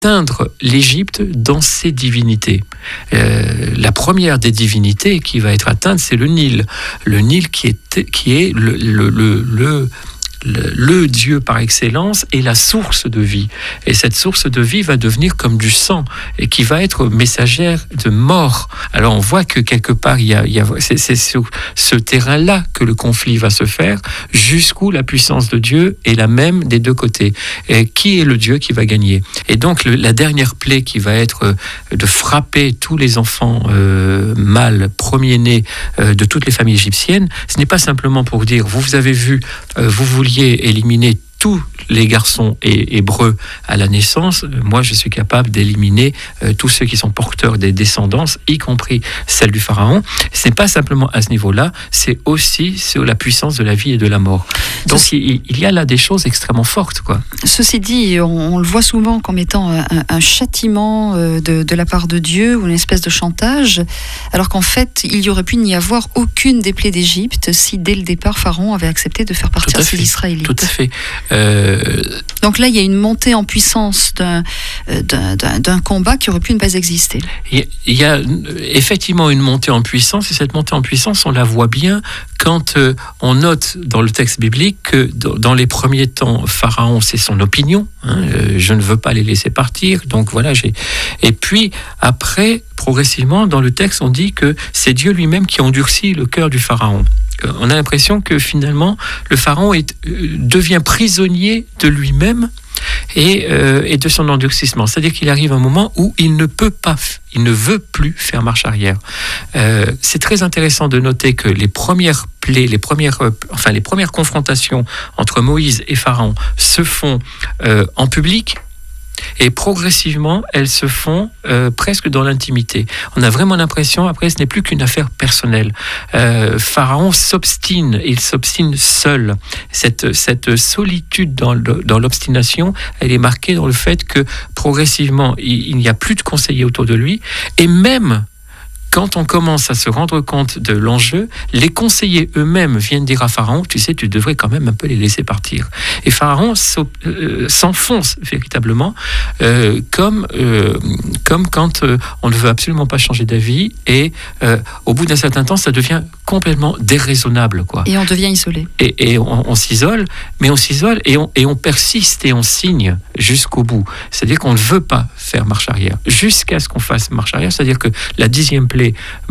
atteindre l'Égypte dans ses divinités. La première des divinités qui va être atteinte, c'est le Nil. Le Nil qui est le Dieu par excellence et la source de vie. Et cette source de vie va devenir comme du sang et qui va être messagère de mort. Alors on voit que quelque part, c'est sur ce terrain-là que le conflit va se faire, jusqu'où la puissance de Dieu est la même des deux côtés. Et qui est le Dieu qui va gagner? Et donc la dernière plaie qui va être de frapper tous les enfants mâles, premiers-nés de toutes les familles égyptiennes, ce n'est pas simplement pour dire, vous avez vu, vous vouliez éliminer tous les garçons hébreux à la naissance, moi je suis capable d'éliminer tous ceux qui sont porteurs des descendances, y compris celle du pharaon. Ce n'est pas simplement à ce niveau-là, c'est aussi sur la puissance de la vie et de la mort. Donc il y a là des choses extrêmement fortes, quoi. Ceci dit, on le voit souvent comme étant un châtiment de la part de Dieu ou une espèce de chantage, alors qu'en fait il y aurait pu n'y avoir aucune des plaies d'Égypte si dès le départ Pharaon avait accepté de faire partir ses Israélites. Tout à fait. Donc là, il y a une montée en puissance d'un combat qui aurait pu ne pas exister. Il y a effectivement une montée en puissance, et cette montée en puissance, on la voit bien quand on note dans le texte biblique que dans les premiers temps, Pharaon, c'est son opinion, je ne veux pas les laisser partir, donc voilà. Et puis après, progressivement, dans le texte, on dit que c'est Dieu lui-même qui endurcit le cœur du Pharaon. On a l'impression que finalement, le Pharaon devient prisonnier de lui-même et de son endurcissement. C'est-à-dire qu'il arrive un moment où il ne veut plus faire marche arrière. C'est très intéressant de noter que les premières plaies, les premières confrontations entre Moïse et Pharaon se font en public. Et progressivement, elles se font presque dans l'intimité. On a vraiment l'impression, après, ce n'est plus qu'une affaire personnelle. Pharaon s'obstine, il s'obstine seul. Cette solitude dans l'obstination, elle est marquée dans le fait que progressivement, il n'y a plus de conseillers autour de lui. Et même quand on commence à se rendre compte de l'enjeu, les conseillers eux-mêmes viennent dire à Pharaon, tu sais, tu devrais quand même un peu les laisser partir. Et Pharaon s'enfonce véritablement, comme quand on ne veut absolument pas changer d'avis, et au bout d'un certain temps, ça devient complètement déraisonnable, quoi. Et on devient isolé. Et on s'isole, mais on s'isole et on persiste et on signe jusqu'au bout. C'est-à-dire qu'on ne veut pas faire marche arrière, jusqu'à ce qu'on fasse marche arrière. C'est-à-dire que la 10e plaie,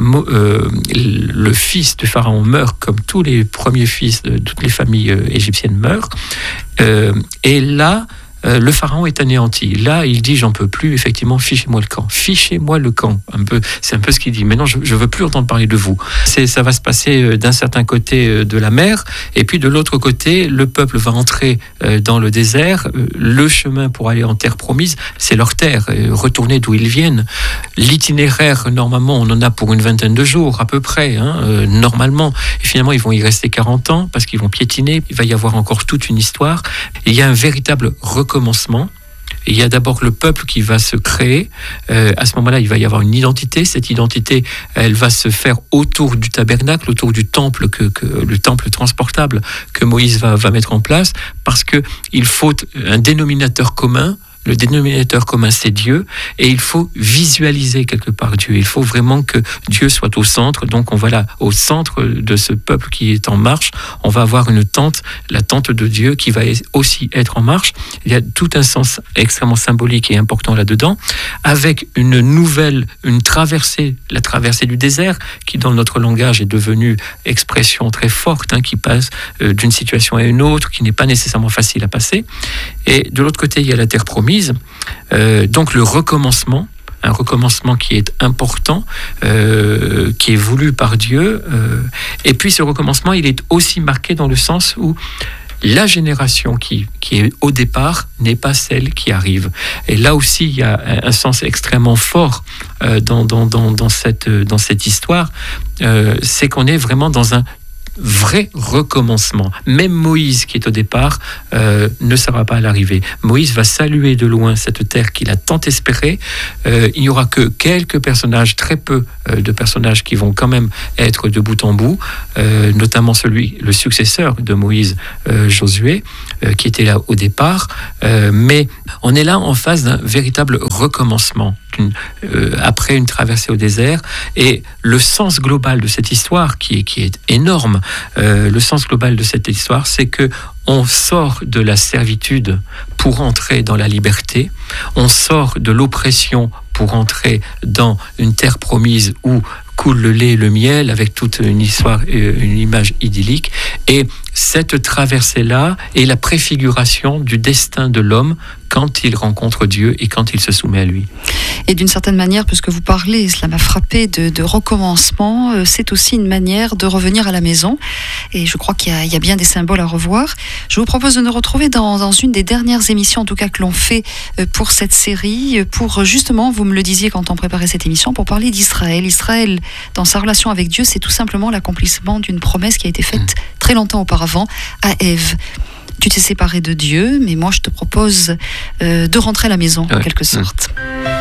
le fils de Pharaon meurt comme tous les premiers fils de toutes les familles égyptiennes meurent. Et là, le Pharaon est anéanti. Là, il dit, j'en peux plus, effectivement, fichez-moi le camp. Fichez-moi le camp. C'est un peu ce qu'il dit. Maintenant, je ne veux plus entendre parler de vous. Ça va se passer d'un certain côté de la mer, et puis de l'autre côté, le peuple va entrer dans le désert. Le chemin pour aller en terre promise, c'est leur terre, retourner d'où ils viennent. L'itinéraire, normalement, on en a pour une 20aine de jours, à peu près, normalement. Et finalement, ils vont y rester 40 ans, parce qu'ils vont piétiner. Il va y avoir encore toute une histoire. Et il y a un véritable recommencement. Il y a d'abord le peuple qui va se créer. À ce moment-là, il va y avoir une identité. Cette identité, elle va se faire autour du tabernacle, autour du temple, le temple transportable que Moïse va mettre en place, parce qu'il faut un dénominateur commun. Le dénominateur commun, c'est Dieu, et il faut visualiser quelque part Dieu. Il faut vraiment que Dieu soit au centre. Donc on va là, au centre de ce peuple qui est en marche, on va avoir une tente, la tente de Dieu, qui va aussi être en marche. Il y a tout un sens extrêmement symbolique et important là-dedans, avec une traversée, la traversée du désert, qui dans notre langage est devenue expression très forte, qui passe d'une situation à une autre, qui n'est pas nécessairement facile à passer. Et de l'autre côté, il y a la terre promise. Donc le recommencement, un recommencement qui est important, qui est voulu par Dieu. Et puis ce recommencement, il est aussi marqué dans le sens où la génération qui est au départ n'est pas celle qui arrive. Et là aussi, il y a un sens extrêmement fort dans cette histoire. C'est qu'on est vraiment dans vrai recommencement. Même Moïse, qui est au départ, ne sera pas à l'arrivée. Moïse va saluer de loin cette terre qu'il a tant espérée. Il n'y aura que quelques personnages, très peu de personnages qui vont quand même être de bout en bout, notamment le successeur de Moïse, Josué, qui était là au départ. Mais on est là en face d'un véritable recommencement après une traversée au désert. Et le sens global de cette histoire, qui est énorme, le sens global de cette histoire, c'est que on sort de la servitude pour entrer dans la liberté, on sort de l'oppression pour entrer dans une terre promise où coule le lait et le miel, avec toute une histoire, une image idyllique. Et cette traversée-là est la préfiguration du destin de l'homme quand il rencontre Dieu et quand il se soumet à lui. Et d'une certaine manière, puisque vous parlez, cela m'a frappé, de recommencement, c'est aussi une manière de revenir à la maison. Et je crois qu'il y a bien des symboles à revoir. Je vous propose de nous retrouver dans une des dernières émissions, en tout cas que l'on fait pour cette série, pour justement, vous me le disiez quand on préparait cette émission, pour parler d'Israël. Israël, dans sa relation avec Dieu, c'est tout simplement l'accomplissement d'une promesse qui a été faite très longtemps auparavant à Ève. Tu t'es séparé de Dieu, mais moi je te propose de rentrer à la maison, en quelque sorte.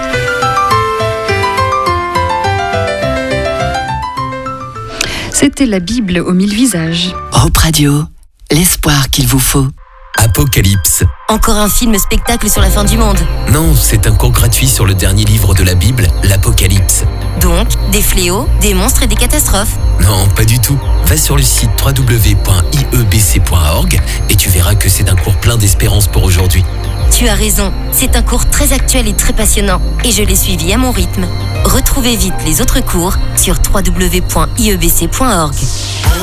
C'était la Bible aux 1000 visages. Hope Radio, l'espoir qu'il vous faut. Apocalypse. Encore un film-spectacle sur la fin du monde. Non, c'est un cours gratuit sur le dernier livre de la Bible, l'Apocalypse. Donc, des fléaux, des monstres et des catastrophes. Non, pas du tout. Va sur le site www.iebc.org et tu verras que c'est un cours plein d'espérance pour aujourd'hui. Tu as raison, c'est un cours très actuel et très passionnant, et je l'ai suivi à mon rythme. Retrouvez vite les autres cours sur www.iebc.org.